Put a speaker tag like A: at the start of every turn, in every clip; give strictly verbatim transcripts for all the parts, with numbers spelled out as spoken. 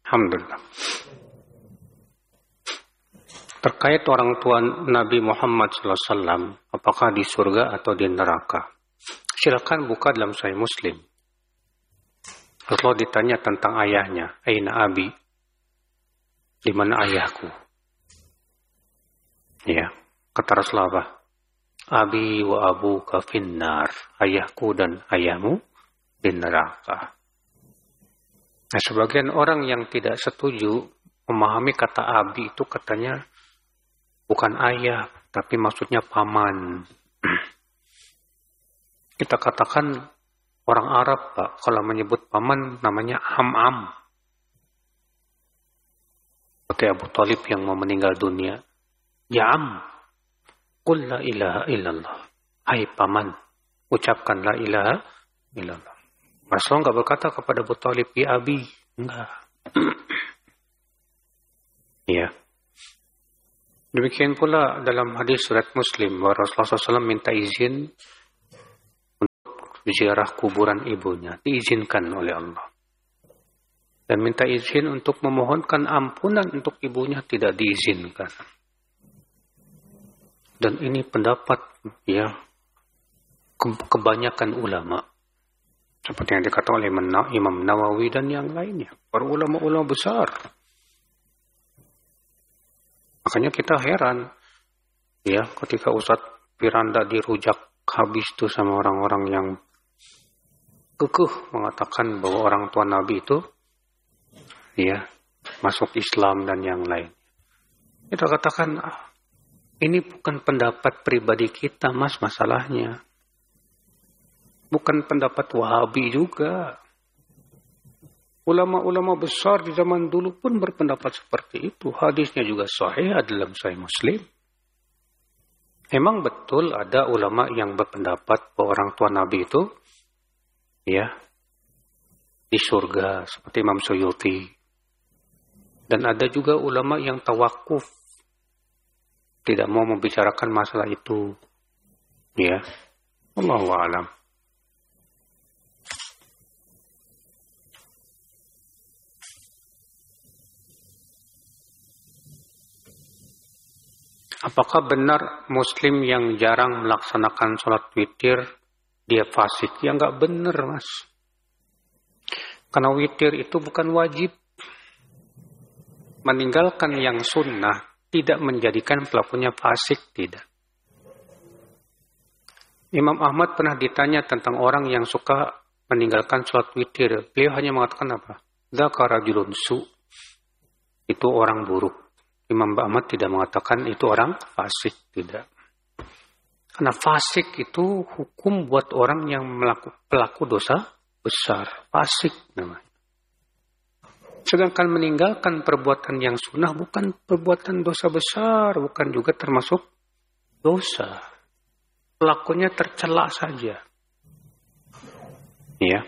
A: Alhamdulillah. Terkait orang tua Nabi Muhammad sallallahu alaihi wasallam, apakah di surga atau di neraka? Silakan buka dalam Sahih Muslim. Rasulullah ditanya tentang ayahnya, Aina abi? Di mana ayahku? Ya, kata Rasulullah apa? Abi wa abuka finnar. Ayahku dan ayahmu di neraka. Nah, sebagian orang yang tidak setuju memahami kata abi itu katanya bukan ayah, tapi maksudnya paman. Kita katakan orang Arab, Pak, kalau menyebut paman namanya am-am. Seperti Abu Thalib yang mau meninggal dunia. Ya am, qul la ilaha illallah. Hai paman, ucapkan la ilaha illallah. Rasulullah enggak berkata kepada Abu Thalib, ya abi. Enggak. Ya. Demikian pula dalam hadis surat Muslim bahwa Rasulullah shallallahu alaihi wasallam minta izin untuk ziarah kuburan ibunya, diizinkan oleh Allah. Dan minta izin untuk memohonkan ampunan untuk ibunya tidak diizinkan. Dan ini pendapat ya kebanyakan ulama. Seperti yang dikatakan oleh Imam Nawawi dan yang lainnya. Para ulama-ulama besar. Makanya kita heran, ya, ketika Ustadz Firanda dirujak habis itu sama orang-orang yang kekeh mengatakan bahwa orang tua Nabi itu, ya, masuk Islam dan yang lain. Kita katakan, ah, ini bukan pendapat pribadi kita, Mas, masalahnya. Bukan pendapat Wahabi juga. Ulama-ulama besar di zaman dulu pun berpendapat seperti itu. Hadisnya juga sahih dalam Sahih Muslim. Memang betul ada ulama yang berpendapat bahwa orang tua Nabi itu ya di surga seperti Imam Suyuti. Dan ada juga ulama yang tawakuf, tidak mau membicarakan masalah itu. Ya. Wallahu a'lam. Apakah benar Muslim yang jarang melaksanakan sholat witir, dia fasik? Ya nggak benar, Mas. Karena witir itu bukan wajib. Meninggalkan yang sunnah tidak menjadikan pelakunya fasik, tidak. Imam Ahmad pernah ditanya tentang orang yang suka meninggalkan sholat witir. Beliau hanya mengatakan apa? Dzaka rajulun su. Itu orang buruk. Imam Ahmad tidak mengatakan itu orang fasik, tidak. Karena fasik itu hukum buat orang yang melaku, pelaku dosa besar. Fasik namanya. Sedangkan meninggalkan perbuatan yang sunnah bukan perbuatan dosa besar, bukan juga termasuk dosa. Pelakunya tercela saja. Ya.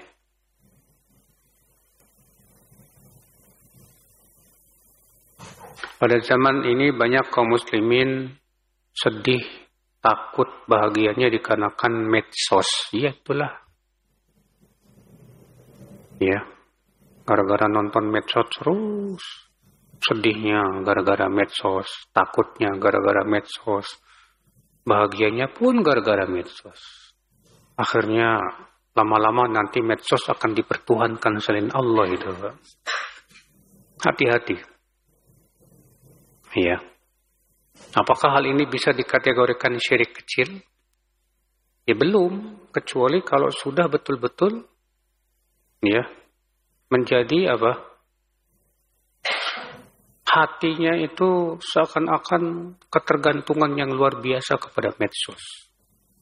A: Pada zaman ini banyak kaum muslimin sedih, takut bahagianya dikarenakan medsos. Ya itulah. Ya. Gara-gara nonton medsos terus. Sedihnya gara-gara medsos. Takutnya gara-gara medsos. Bahagianya pun gara-gara medsos. Akhirnya lama-lama nanti medsos akan dipertuhankan selain Allah itu. Hati-hati. Ya. Apakah hal ini bisa dikategorikan syirik kecil? Ya belum, kecuali kalau sudah betul-betul ya menjadi apa? Hatinya itu seakan-akan ketergantungan yang luar biasa kepada medsos.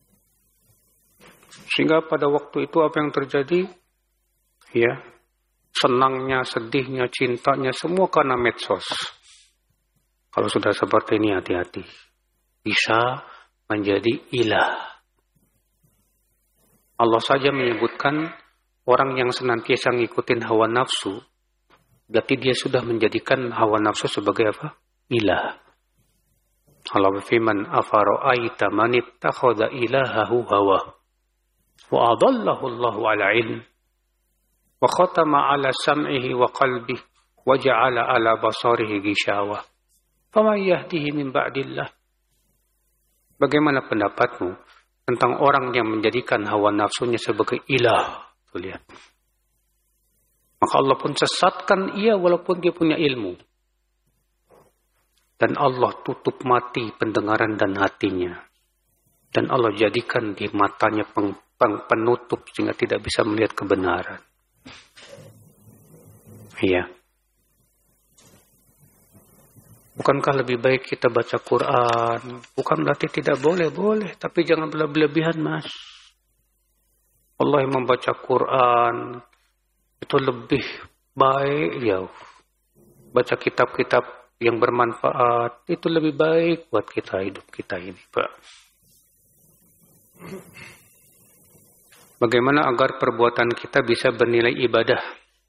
A: Sehingga pada waktu itu apa yang terjadi? Ya, senangnya, sedihnya, cintanya semua karena medsos. Kalau sudah seperti ini hati-hati. Bisa menjadi ilah. Allah saja menyebutkan orang yang senantiasa ngikutin hawa nafsu. Berarti dia sudah menjadikan hawa nafsu sebagai apa? Ilah. Allah berfirman, "Afara'aita man ittakhadha ilahahu hawa wa adallahu Allahu 'ala 'ilm wa khatama 'ala sam'ihi wa qalbihi wa ja'ala ala basarihi ghishawah. Faman yahdihi min ba'dillah. Bagaimana pendapatmu tentang orang yang menjadikan hawa nafsunya sebagai ilah? Tuh lihat. Maka Allah pun sesatkan ia walaupun dia punya ilmu. Dan Allah tutup mati pendengaran dan hatinya. Dan Allah jadikan di matanya peng, peng, penutup sehingga tidak bisa melihat kebenaran. Iya. Bukankah lebih baik kita baca Quran? Bukan berarti tidak boleh, boleh. Tapi jangan berlebihan, Mas. Allah yang membaca Quran itu lebih baik, ya. Baca kitab-kitab yang bermanfaat itu lebih baik buat kita hidup kita ini, Pak. Bagaimana agar perbuatan kita bisa bernilai ibadah?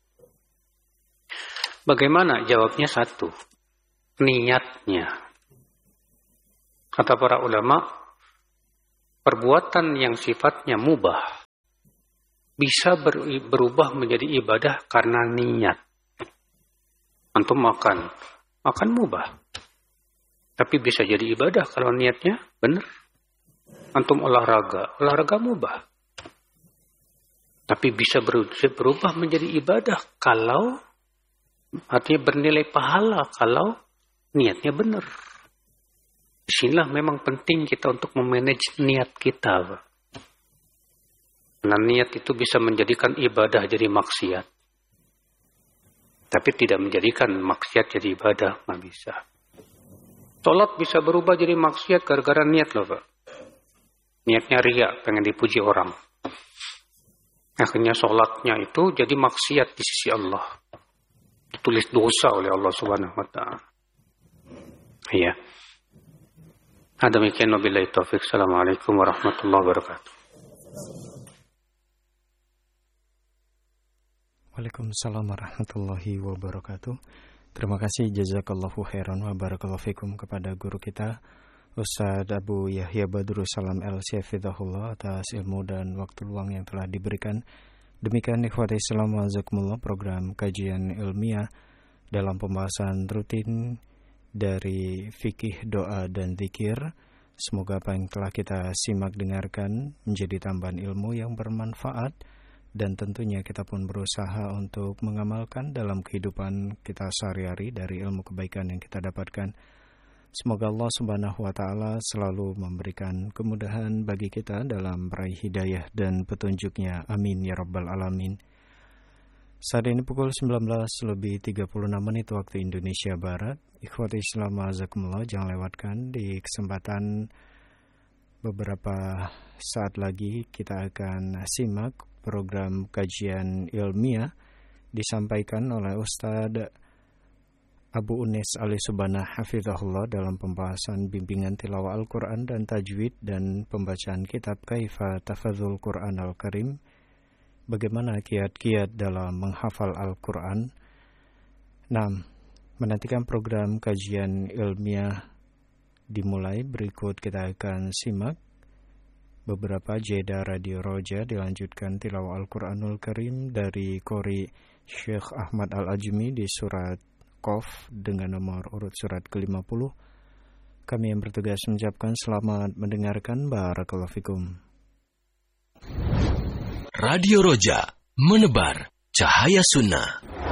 A: Bagaimana? Jawabnya satu. Niatnya. Kata para ulama, perbuatan yang sifatnya mubah bisa berubah menjadi ibadah karena niat. Antum makan, makan mubah. Tapi bisa jadi ibadah kalau niatnya benar. Antum olahraga, olahraga mubah. Tapi bisa berubah menjadi ibadah kalau artinya bernilai pahala kalau niatnya benar. Disinilah memang penting kita untuk memanage niat kita. Nah, niat itu bisa menjadikan ibadah jadi maksiat. Tapi tidak menjadikan maksiat jadi ibadah, nggak bisa. Salat bisa berubah jadi maksiat gara-gara niat loh, Pak. Niatnya riya, pengen dipuji orang. Akhirnya salatnya itu jadi maksiat di sisi Allah. Ditulis dosa oleh Allah Subhanahu wa taala. Iya. Demikian wabillahi taufik. Assalamualaikum warahmatullahi wabarakatuh.
B: Waalaikumsalam warahmatullahi wabarakatuh. Terima kasih jazakallahu khairan wa barakallahu fikum kepada guru kita Ustaz Abu Yahya Badrus Salam El-Syafidahullah atas ilmu dan waktu luang yang telah diberikan. Demikian ikhwati Islam wa jazakumullah program kajian ilmiah dalam pembahasan rutin dari fikih, doa, dan zikir. Semoga apa yang telah kita simak dengarkan menjadi tambahan ilmu yang bermanfaat, dan tentunya kita pun berusaha untuk mengamalkan dalam kehidupan kita sehari-hari dari ilmu kebaikan yang kita dapatkan. Semoga Allah Subhanahu wa taala selalu memberikan kemudahan bagi kita dalam meraih hidayah dan petunjuknya. Amin ya rabbal alamin. Saat ini pukul sembilan belas lebih tiga puluh enam menit waktu Indonesia Barat. Ikhwati Islam azakumullah, jangan lewatkan di kesempatan beberapa saat lagi kita akan simak program kajian ilmiah disampaikan oleh Ustadz Abu Unis Ali Subana Hafizahullah dalam pembahasan bimbingan tilawah Al-Quran dan tajwid dan pembacaan kitab Kaifa Tafadzul Quran Al-Karim. Bagaimana kiat-kiat dalam menghafal Al-Quran. Nah, menantikan program kajian ilmiah dimulai, berikut kita akan simak beberapa jeda Radio Roja, dilanjutkan tilawah Al-Quranul Karim dari Qori Syekh Ahmad Al-Ajmi di surat Qaf dengan nomor urut surat ke lima puluh. Kami yang bertugas mengucapkan selamat mendengarkan. Barakallahu fikum.
C: Radio Roja, menebar cahaya sunnah.